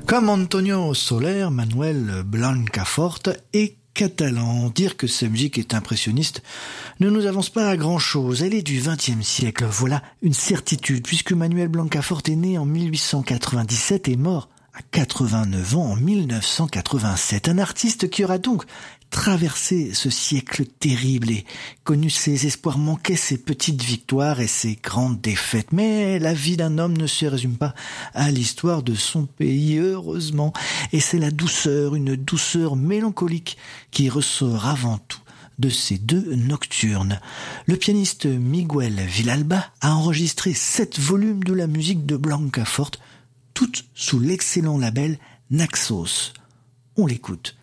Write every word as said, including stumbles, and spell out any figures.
Comme Antonio Soler, Manuel Blancafort est catalan. Dire que sa musique est impressionniste ne nous avance pas à grand-chose. Elle est du vingtième siècle, voilà une certitude, puisque Manuel Blancafort est né en mille huit cent quatre-vingt-dix-sept et mort à quatre-vingt-neuf ans en mille neuf cent quatre-vingt-sept. Un artiste qui aura donc traversé ce siècle terrible et connu ses espoirs manqués, ses petites victoires et ses grandes défaites. Mais la vie d'un homme ne se résume pas à l'histoire de son pays, heureusement. Et c'est la douceur, une douceur mélancolique qui ressort avant tout de ces deux nocturnes. Le pianiste Miguel Villalba a enregistré sept volumes de la musique de Blancafort, toutes sous l'excellent label Naxos. On l'écoute.